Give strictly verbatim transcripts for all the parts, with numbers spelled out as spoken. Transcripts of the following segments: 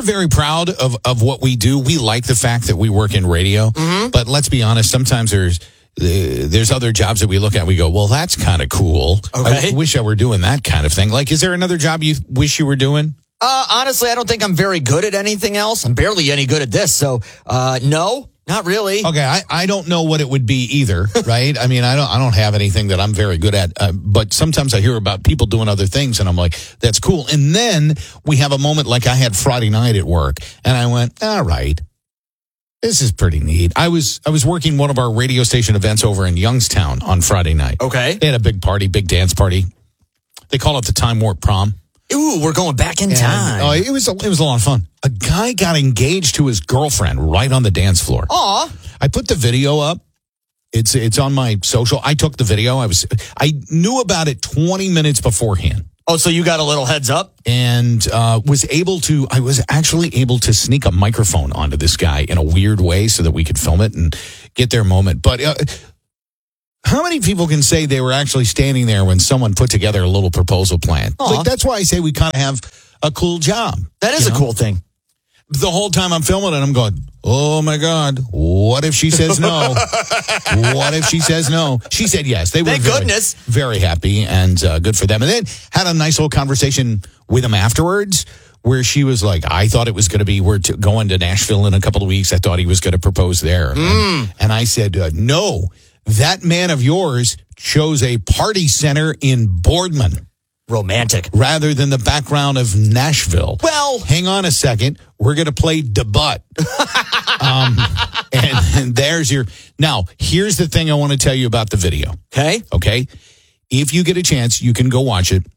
very proud of, of what we do. We like the fact that we work in radio. Mm-hmm. But let's be honest, sometimes there's uh, there's other jobs that we look at. We go, well, that's kind of cool. Okay. I wish I were doing that kind of thing. Like, is there another job you wish you were doing? Uh, honestly, I don't think I'm very good at anything else. I'm barely any good at this. So, uh, no, not really. Okay, I, I don't know what it would be either, right? I mean, I don't I don't have anything that I'm very good at. Uh, but sometimes I hear about people doing other things, and I'm like, that's cool. And then we have a moment like I had Friday night at work, and I went, all right, this is pretty neat. I was I was working one of our radio station events over in Youngstown on Friday night. Okay. They had a big party, big dance party. They call it the Time Warp Prom. Ooh, we're going back in And, time. Oh, it was a, it was a lot of fun. A guy got engaged to his girlfriend right on the dance floor. Aw. I put the video up. It's it's on my social. I took the video. I was I knew about it twenty minutes beforehand. Oh, so you got a little heads up? And uh, was able to, I was actually able to sneak a microphone onto this guy in a weird way so that we could film it and get their moment. But uh, how many people can say they were actually standing there when someone put together a little proposal plan? Like, that's why I say we kind of have a cool job. That is a know? cool thing. The whole time I'm filming it, I'm going, oh, my God, what if she says no? What if she says no? She said yes. They were Thank very, goodness. very happy and uh, good for them. And then had a nice little conversation with him afterwards where she was like, I thought it was going to be, we're to, going to Nashville in a couple of weeks. I thought he was going to propose there. Mm. And, and I said, uh, no, that man of yours chose a party center in Boardman. Romantic. Rather than the background of Nashville. Well, hang on a second. We're going to play debut. um, and, and there's your. Now, here's the thing I want to tell you about the video. Okay. Okay. If you get a chance, you can go watch it.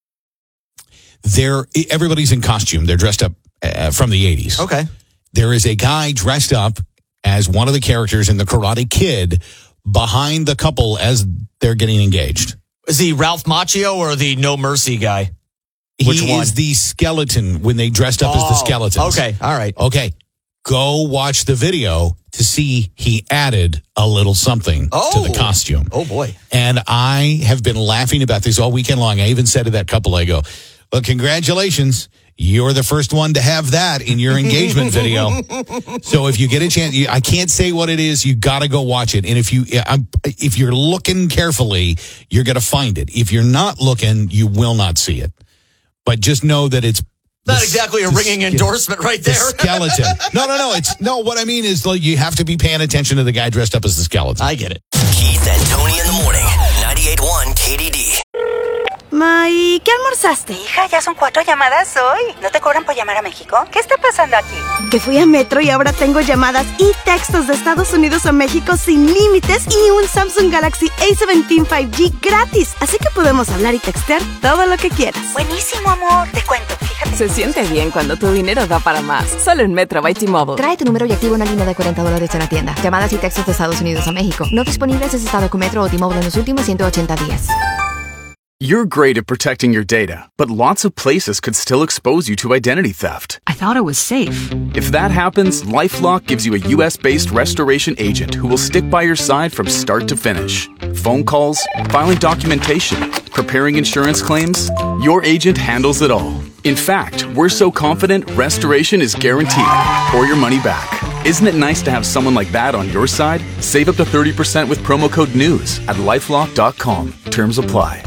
There, everybody's in costume. They're dressed up uh, from the eighties. Okay. There is a guy dressed up as one of the characters in The Karate Kid behind the couple as they're getting engaged. Is he Ralph Macchio or the No Mercy guy? Which he one? is the skeleton when they dressed up oh, as the skeletons. Okay, all right. Okay, go watch the video to see he added a little something oh. to the costume. Oh, boy. And I have been laughing about this all weekend long. I even said to that couple, I go, well, congratulations. You're the first one to have that in your engagement video. So if you get a chance, you, I can't say what it is. You got to go watch it. And if you, if you're looking carefully, you're going to find it. If you're not looking, you will not see it. But just know that it's not the, exactly a the, ringing endorsement right there. The skeleton. No, no, no. It's no. What I mean is, like, you have to be paying attention to the guy dressed up as the skeleton. I get it. Keith and Tony in the morning. ninety-eight point one K D D. Ma, ¿y qué almorzaste? Hija, ya son cuatro llamadas hoy. ¿No te cobran por llamar a México? ¿Qué está pasando aquí? Que fui a Metro y ahora tengo llamadas y textos de Estados Unidos a México sin límites y un Samsung Galaxy A diecisiete cinco G gratis. Así que podemos hablar y textear todo lo que quieras. Buenísimo, amor. Te cuento, fíjate. Se siente bien cuando tu dinero da para más. Solo en Metro by T-Mobile. Trae tu número y activa una línea de cuarenta dólares en la tienda. Llamadas y textos de Estados Unidos a México. No disponibles en estado con Metro o T-Mobile en los últimos ciento ochenta días. You're great at protecting your data, but lots of places could still expose you to identity theft. I thought it was safe. If that happens, LifeLock gives you a U S-based restoration agent who will stick by your side from start to finish. Phone calls, filing documentation, preparing insurance claims, your agent handles it all. In fact, we're so confident restoration is guaranteed or your money back. Isn't it nice to have someone like that on your side? Save up to thirty percent with promo code NEWS at lifelock dot com. Terms apply.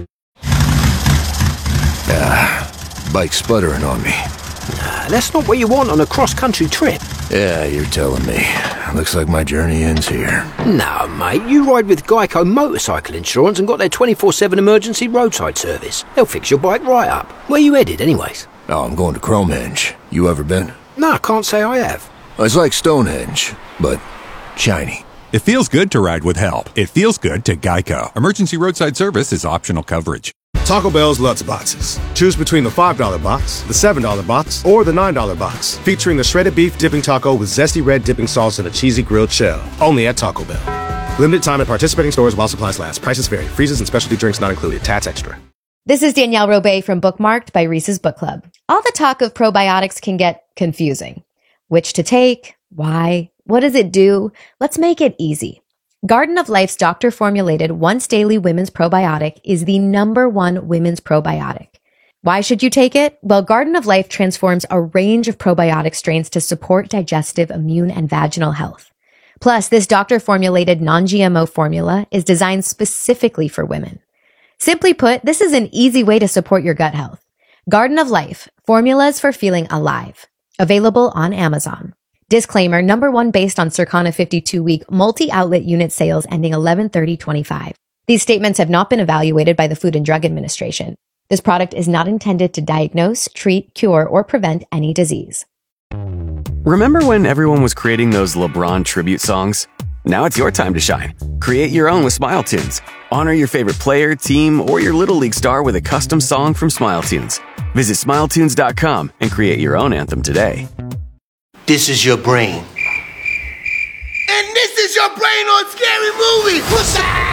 Ah, bike's sputtering on me. Nah, that's not what you want on a cross-country trip. Yeah, you're telling me. Looks like my journey ends here. No, mate, you ride with Geico Motorcycle Insurance and got their twenty-four seven emergency roadside service. They'll fix your bike right up. Where you headed, anyways? Oh, I'm going to Cromehenge. You ever been? No, I can't say I have. It's like Stonehenge, but shiny. It feels good to ride with help. It feels good to Geico. Emergency roadside service is optional coverage. Taco Bell's Lutz Boxes. Choose between the five dollar box, the seven dollar box, or the nine dollar box. Featuring the shredded beef dipping taco with zesty red dipping sauce and a cheesy grilled shell. Only at Taco Bell. Limited time at participating stores while supplies last. Prices vary. Freezes and specialty drinks not included. Tats extra. This is Danielle Robay from Bookmarked by Reese's Book Club. All the talk of probiotics can get confusing. Which to take? Why? What does it do? Let's make it easy. Garden of Life's doctor-formulated once-daily women's probiotic is the number one women's probiotic. Why should you take it? Well, Garden of Life transforms a range of probiotic strains to support digestive, immune, and vaginal health. Plus, this doctor-formulated non-G M O formula is designed specifically for women. Simply put, this is an easy way to support your gut health. Garden of Life, formulas for feeling alive. Available on Amazon. Disclaimer, number one based on Circana fifty-two week multi-outlet unit sales ending eleven thirty twenty-five. These statements have not been evaluated by the Food and Drug Administration. This product is not intended to diagnose, treat, cure, or prevent any disease. Remember when everyone was creating those LeBron tribute songs? Now it's your time to shine. Create your own with SmileTunes. Honor your favorite player, team, or your Little League star with a custom song from SmileTunes. Visit Smile Tunes dot com and create your own anthem today. This is your brain. And this is your brain on Scary Movie. What's up?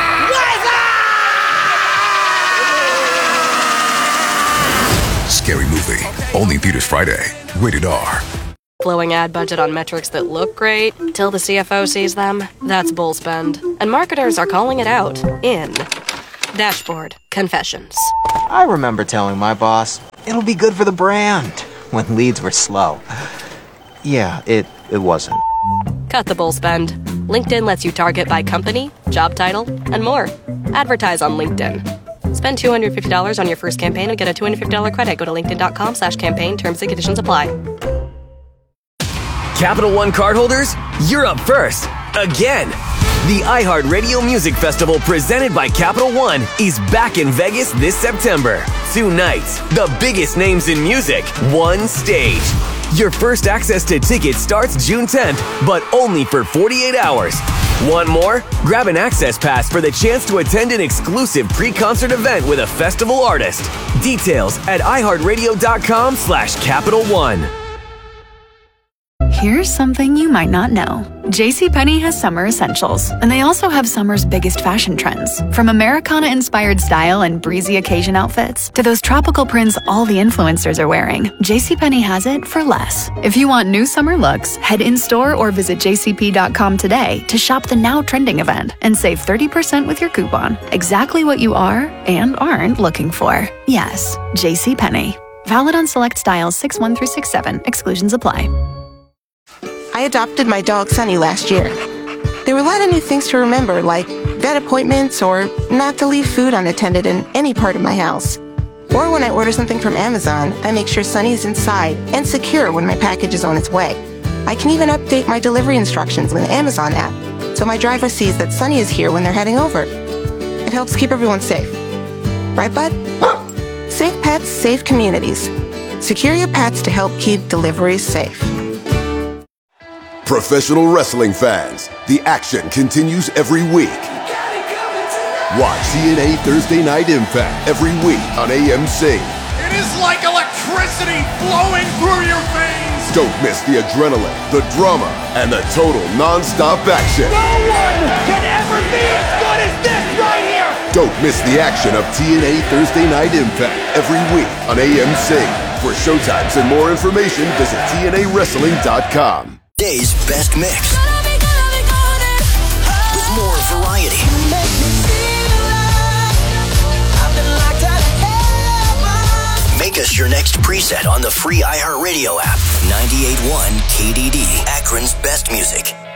Scary Movie. Only theaters Friday. Rated R. Blowing ad budget on metrics that look great till the C F O sees them. That's bull spend. And marketers are calling it out in Dashboard Confessions. I remember telling my boss, it'll be good for the brand, when leads were slow. Yeah, it, it wasn't. Cut the bull spend. LinkedIn lets you target by company, job title, and more. Advertise on LinkedIn. Spend two hundred fifty dollars on your first campaign and get a two hundred fifty dollars credit. Go to linkedin.com slash campaign. Terms and conditions apply. Capital One cardholders, you're up first. Again. The iHeartRadio Music Festival presented by Capital One is back in Vegas this September. Two nights, the biggest names in music, one stage. Your first access to tickets starts June tenth, but only for forty-eight hours. Want more? Grab an access pass for the chance to attend an exclusive pre-concert event with a festival artist. Details at iHeartRadio.com slash Capital One. Here's something you might not know. JCPenney has summer essentials, and they also have summer's biggest fashion trends. From Americana-inspired style and breezy occasion outfits to those tropical prints all the influencers are wearing, JCPenney has it for less. If you want new summer looks, head in-store or visit j c p dot com today to shop the now trending event and save thirty percent with your coupon. Exactly what you are and aren't looking for. Yes, JCPenney. Valid on select styles six one through six seven. Exclusions apply. I adopted my dog Sunny last year. There were a lot of new things to remember, like vet appointments or not to leave food unattended in any part of my house. Or when I order something from Amazon, I make sure Sunny is inside and secure when my package is on its way. I can even update my delivery instructions with the Amazon app, so my driver sees that Sunny is here when they're heading over. It helps keep everyone safe. Right, bud? Safe pets, safe communities. Secure your pets to help keep deliveries safe. Professional wrestling fans, the action continues every week. Watch T N A Thursday Night Impact every week on A M C. It is like electricity flowing through your veins. Don't miss the adrenaline, the drama, and the total non-stop action. No one can ever be as good as this right here. Don't miss the action of T N A Thursday Night Impact every week on A M C. For showtimes and more information, visit T N A wrestling dot com. Day's best mix. With more variety. Make us your next preset on the free iHeartRadio app. ninety-eight point one K D D, Akron's best music.